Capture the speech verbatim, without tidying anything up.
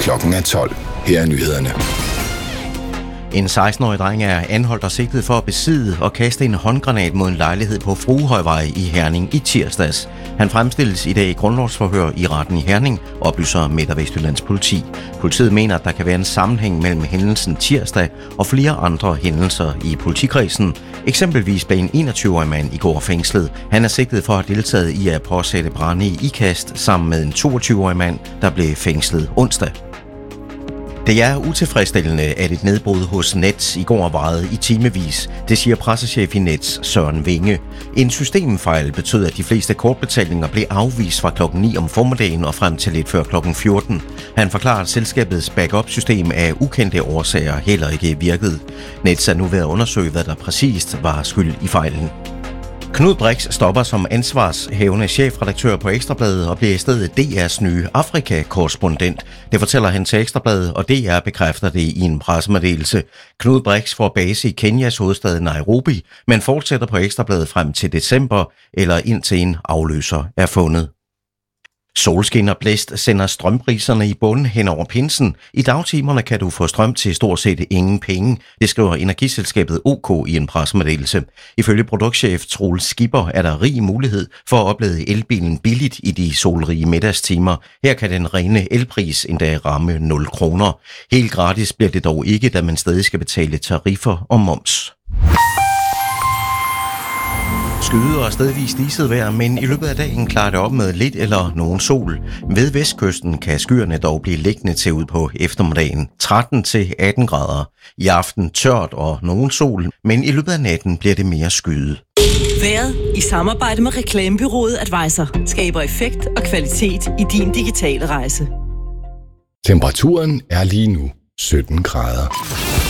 Klokken er tolv. Her er nyhederne. En seksten-årig dreng er anholdt og sigtet for at besidde og kaste en håndgranat mod en lejlighed på Fruehøjvej i Herning i tirsdags. Han fremstilles i dag i grundlovsforhør i retten i Herning, oplyser Midt- og Vestjyllands politi. Politiet mener, at der kan være en sammenhæng mellem hændelsen tirsdag og flere andre hændelser i politikredsen. Eksempelvis blev en enogtyve-årig mand i går fængslet. Han er sigtet for at have deltaget i at påsætte brande i ikast sammen med en toogtyve-årig mand, der blev fængslet onsdag. Det er utilfredsstillende, at et nedbrud hos Nets i går varede i timevis. Det siger pressechef i Nets, Søren Vinge. En systemfejl betød, at de fleste kortbetalinger blev afvist fra klokken ni om formiddagen og frem til lidt før klokken fjorten. Han forklarer, at selskabets backup-system af ukendte årsager heller ikke virkede. Nets er nu ved at undersøge, hvad der præcist var skyld i fejlen. Knud Brix stopper som ansvarshævende chefredaktør på Ekstra Bladet og bliver i stedet D R's nye Afrika-korrespondent. Det fortæller han til Ekstra Bladet, og D R bekræfter det i en pressemeddelelse. Knud Brix får base i Kenyas hovedstad Nairobi, men fortsætter på Ekstra Bladet frem til december eller indtil en afløser er fundet. Solskin og blæst sender strømpriserne i bund hen over pinsen. I dagtimerne kan du få strøm til stort set ingen penge, det skriver energiselskabet O K i en pressemeddelelse. Ifølge produktchef Troels Skipper er der rig mulighed for at oplade elbilen billigt i de solrige middagstimer. Her kan den rene elpris endda ramme nul kroner. Helt gratis bliver det dog ikke, da man stadig skal betale tariffer og moms. Skyde og stedvis diset vejr, men i løbet af dagen klarer det op med lidt eller nogen sol. Ved vestkysten kan skyerne dog blive liggende til ud på eftermiddagen. tretten til atten grader. I aften tørt og nogen sol, men i løbet af natten bliver det mere skyde. Vejret i samarbejde med reklamebureauet Advisor skaber effekt og kvalitet i din digitale rejse. Temperaturen er lige nu sytten grader.